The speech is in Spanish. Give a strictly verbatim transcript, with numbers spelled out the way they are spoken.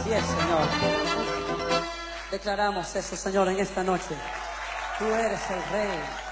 Así es, Señor. Declaramos eso, Señor, en esta noche. Tú eres el Rey.